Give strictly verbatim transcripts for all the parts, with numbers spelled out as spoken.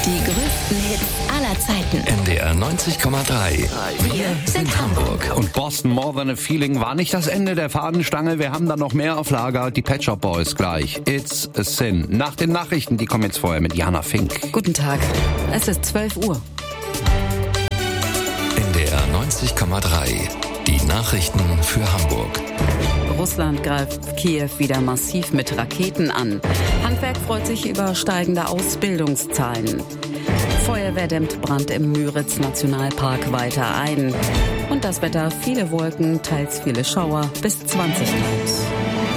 Die größten Hits aller Zeiten. N D R neunzig Komma drei. Wir sind Hamburg. Und Boston More Than a Feeling war nicht das Ende der Fahnenstange. Wir haben da noch mehr auf Lager. Die Pet Shop Boys gleich. It's a Sin. Nach den Nachrichten, die kommen jetzt vorher mit Jana Fink. Guten Tag. Es ist zwölf Uhr. N D R neunzig Komma drei. Die Nachrichten für Hamburg. Russland greift Kiew wieder massiv mit Raketen an. Handwerk freut sich über steigende Ausbildungszahlen. Feuerwehr dämmt Brand im Müritz-Nationalpark weiter ein. Und das Wetter, viele Wolken, teils viele Schauer, bis zwanzig Grad.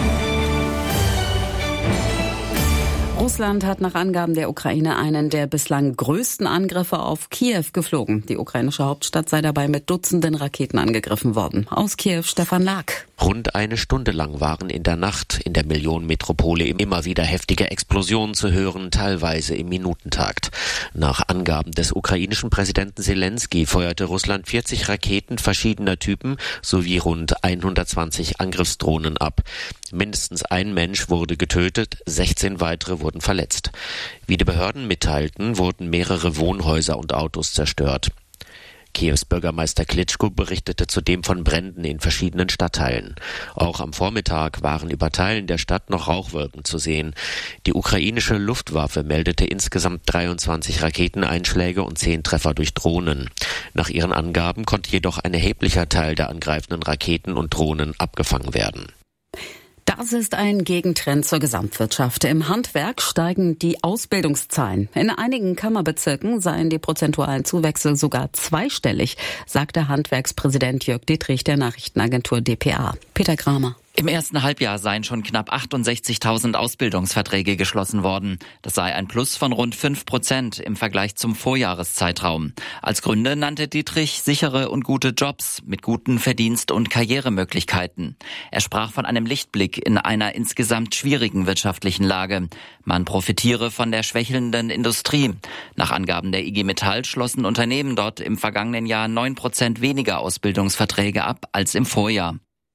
Russland hat nach Angaben der Ukraine einen der bislang größten Angriffe auf Kiew geflogen. Die ukrainische Hauptstadt sei dabei mit Dutzenden Raketen angegriffen worden. Aus Kiew Stefan Lack. Rund eine Stunde lang waren in der Nacht in der Millionenmetropole immer wieder heftige Explosionen zu hören, teilweise im Minutentakt. Nach Angaben des ukrainischen Präsidenten Selenskyj feuerte Russland vierzig Raketen verschiedener Typen sowie rund hundertzwanzig Angriffsdrohnen ab. Mindestens ein Mensch wurde getötet, sechzehn weitere wurden verletzt. Wie die Behörden mitteilten, wurden mehrere Wohnhäuser und Autos zerstört. Kiews Bürgermeister Klitschko berichtete zudem von Bränden in verschiedenen Stadtteilen. Auch am Vormittag waren über Teilen der Stadt noch Rauchwolken zu sehen. Die ukrainische Luftwaffe meldete insgesamt dreiundzwanzig Raketeneinschläge und zehn Treffer durch Drohnen. Nach ihren Angaben konnte jedoch ein erheblicher Teil der angreifenden Raketen und Drohnen abgefangen werden. Das ist ein Gegentrend zur Gesamtwirtschaft. Im Handwerk steigen die Ausbildungszahlen. In einigen Kammerbezirken seien die prozentualen Zuwächse sogar zweistellig, sagte Handwerkspräsident Jörg Dietrich der Nachrichtenagentur D P A. Peter Kramer. Im ersten Halbjahr seien schon knapp achtundsechzigtausend Ausbildungsverträge geschlossen worden. Das sei ein Plus von rund fünf Prozent im Vergleich zum Vorjahreszeitraum. Als Gründe nannte Dietrich sichere und gute Jobs mit guten Verdienst- und Karrieremöglichkeiten. Er sprach von einem Lichtblick in einer insgesamt schwierigen wirtschaftlichen Lage. Man profitiere von der schwächelnden Industrie. Nach Angaben der I G Metall schlossen Unternehmen dort im vergangenen Jahr neun Prozent weniger Ausbildungsverträge ab als im Vorjahr.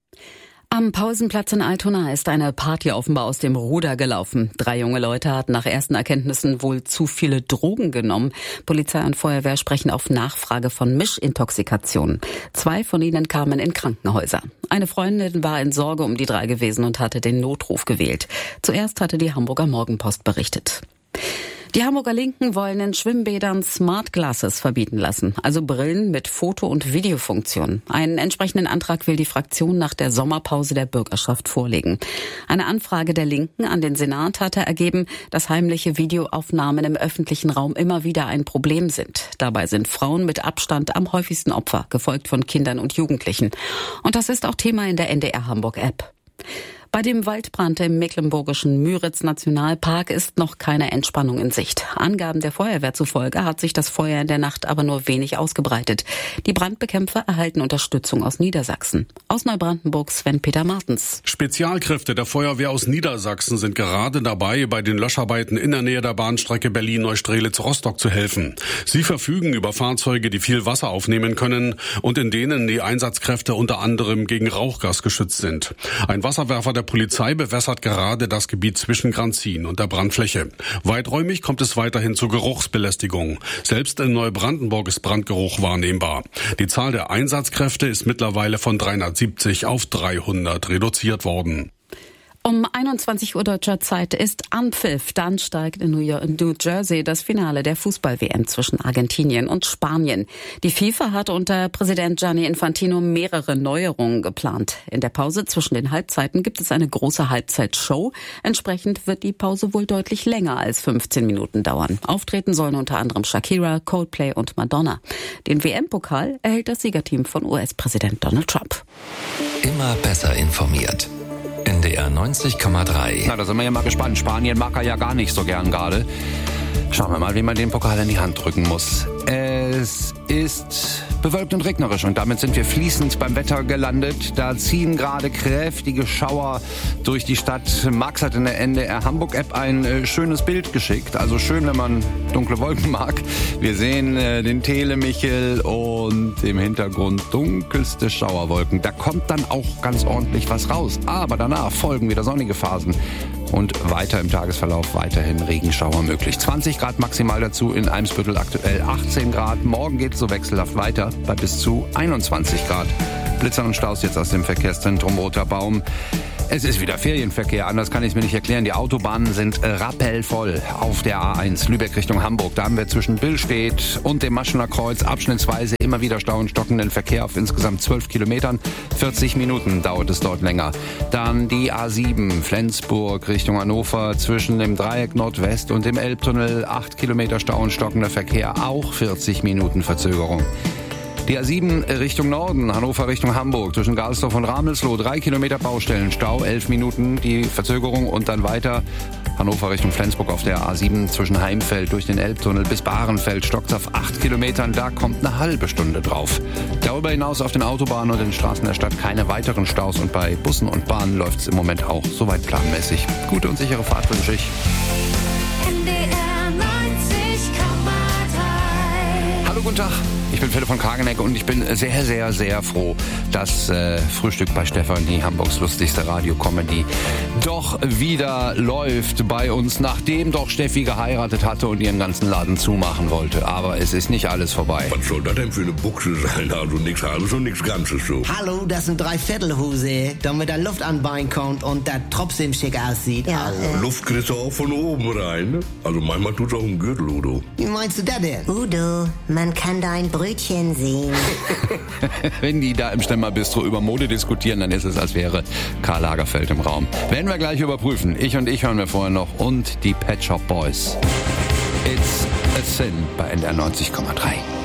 Am Pausenplatz in Altona ist eine Party offenbar aus dem Ruder gelaufen. Drei junge Leute hatten nach ersten Erkenntnissen wohl zu viele Drogen genommen. Polizei und Feuerwehr sprechen auf Nachfrage von Mischintoxikationen. Zwei von ihnen kamen in Krankenhäuser. Eine Freundin war in Sorge um die drei gewesen und hatte den Notruf gewählt. Zuerst hatte die Hamburger Morgenpost berichtet. Die Hamburger Linken wollen in Schwimmbädern Smart Glasses verbieten lassen, also Brillen mit Foto- und Videofunktion. Einen entsprechenden Antrag will die Fraktion nach der Sommerpause der Bürgerschaft vorlegen. Eine Anfrage der Linken an den Senat hatte ergeben, dass heimliche Videoaufnahmen im öffentlichen Raum immer wieder ein Problem sind. Dabei sind Frauen mit Abstand am häufigsten Opfer, gefolgt von Kindern und Jugendlichen. Und das ist auch Thema in der N D R Hamburg App. Bei dem Waldbrand im mecklenburgischen Müritz-Nationalpark ist noch keine Entspannung in Sicht. Angaben der Feuerwehr zufolge hat sich das Feuer in der Nacht aber nur wenig ausgebreitet. Die Brandbekämpfer erhalten Unterstützung aus Niedersachsen. Aus Neubrandenburg Sven-Peter Martens. Spezialkräfte der Feuerwehr aus Niedersachsen sind gerade dabei, bei den Löscharbeiten in der Nähe der Bahnstrecke Berlin-Neustrelitz-Rostock zu helfen. Sie verfügen über Fahrzeuge, die viel Wasser aufnehmen können und in denen die Einsatzkräfte unter anderem gegen Rauchgas geschützt sind. Ein Wasserwerfer der Polizei bewässert gerade das Gebiet zwischen Granzin und der Brandfläche. Weiträumig kommt es weiterhin zu Geruchsbelästigung. Selbst in Neubrandenburg ist Brandgeruch wahrnehmbar. Die Zahl der Einsatzkräfte ist mittlerweile von dreihundertsiebzig auf dreihundert reduziert worden. Um einundzwanzig Uhr deutscher Zeit ist Anpfiff. Dann steigt in New York, in New Jersey das Finale der Fußball-W M zwischen Argentinien und Spanien. Die FIFA hat unter Präsident Gianni Infantino mehrere Neuerungen geplant. In der Pause zwischen den Halbzeiten gibt es eine große Halbzeitshow. Entsprechend wird die Pause wohl deutlich länger als fünfzehn Minuten dauern. Auftreten sollen unter anderem Shakira, Coldplay und Madonna. Den W M-Pokal erhält das Siegerteam von U S-Präsident Donald Trump. Immer besser informiert. N D R neunzig Komma drei. Na, da sind wir ja mal gespannt. Spanien mag er ja gar nicht so gern gerade. Schauen wir mal, wie man den Pokal in die Hand drücken muss. Es ist bewölkt und regnerisch und damit sind wir fließend beim Wetter gelandet. Da ziehen gerade kräftige Schauer durch die Stadt. Max hat in der N D R Hamburg App ein äh, schönes Bild geschickt. Also schön, wenn man dunkle Wolken mag. Wir sehen äh, den Telemichel und im Hintergrund dunkelste Schauerwolken. Da kommt dann auch ganz ordentlich was raus. Aber danach folgen wieder sonnige Phasen. und weiter im Tagesverlauf weiterhin Regenschauer möglich. zwanzig Grad maximal dazu in Eimsbüttel, aktuell achtzehn Grad. Morgen geht es so wechselhaft weiter bei bis zu einundzwanzig Grad. Blitzer und Staus jetzt aus dem Verkehrszentrum Roter Baum. Es ist wieder Ferienverkehr, anders kann ich es mir nicht erklären. Die Autobahnen sind rappelvoll auf der A eins Lübeck Richtung Hamburg. Da haben wir zwischen Billstedt und dem Maschener Kreuz abschnittsweise immer wieder Stau und stockenden Verkehr auf insgesamt zwölf Kilometern. vierzig Minuten dauert es dort länger. Dann die A sieben Flensburg Richtung Hannover zwischen dem Dreieck Nordwest und dem Elbtunnel. acht Kilometer Stau und stockender Verkehr, auch vierzig Minuten Verzögerung. Die A sieben Richtung Norden, Hannover Richtung Hamburg, zwischen Galsdorf und Ramelsloh, drei Kilometer Baustellen, Stau, elf Minuten die Verzögerung und dann weiter Hannover Richtung Flensburg auf der A sieben zwischen Heimfeld durch den Elbtunnel bis Bahrenfeld, stockt auf acht Kilometern, da kommt eine halbe Stunde drauf. Darüber hinaus auf den Autobahnen und den Straßen der Stadt keine weiteren Staus und bei Bussen und Bahnen läuft es im Moment auch soweit planmäßig. Gute und sichere Fahrt wünsche ich. Hallo, guten Tag. Ich bin Philipp von Kagenecke und ich bin sehr, sehr, sehr froh, dass äh, Frühstück bei Stefanie, Hamburgs lustigste Radio-Comedy, doch wieder läuft bei uns, nachdem doch Steffi geheiratet hatte und ihren ganzen Laden zumachen wollte. Aber es ist nicht alles vorbei. Was soll das denn für eine Buchse sein? Also nichts halbes und nichts Ganzes so. Hallo, das sind Dreiviertelhose, damit da Luft anbein kommt und das trotzdem schick aussieht. Ja, also. Luft kriegst du auch von oben rein, ne? Also manchmal tut's auch ein Gürtel, Udo. Wie meinst du das denn? Udo, man kann dein Brötchen sehen. Wenn die da im Stemmerbistro über Mode diskutieren, dann ist es, als wäre Karl Lagerfeld im Raum. Werden wir gleich überprüfen. Ich und ich hören wir vorher noch und die Pet Shop Boys. It's a Sin bei N D R neunzig Komma drei.